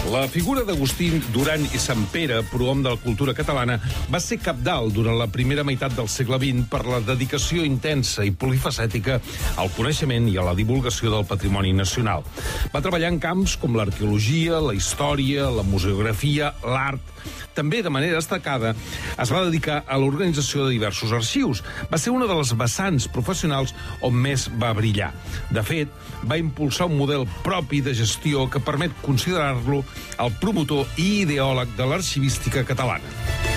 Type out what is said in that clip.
La figura d'Agustí Duran i Sampere, prohom de la cultura catalana, va ser cabdal durant la primera meitat del segle XX per la dedicació intensa i polifacètica al coneixement i a la divulgació del patrimoni nacional. Va treballar en camps com l'arqueologia, la història, la museografia, l'art. També, de manera destacada, es va dedicar a l'organització de diversos arxius. Va ser una de les vessants professionals on més va brillar. De fet, va impulsar un model propi de gestió que permet considerar-lo el promotor i ideòleg de l'arxivística catalana.